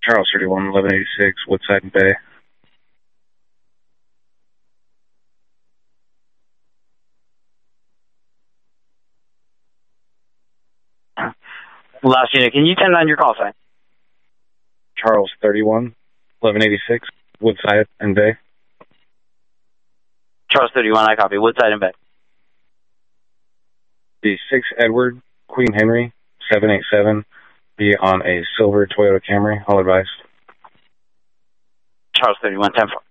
Charles 31, 1186, Woodside and Bay. Last unit, can you send on your call sign? Charles 31, 1186, Woodside and Bay. Charles 31, I copy. Woodside and Bay. The 6 Edward, Queen Henry, 787, be on a silver Toyota Camry, all advised. Charles 31, 10-4.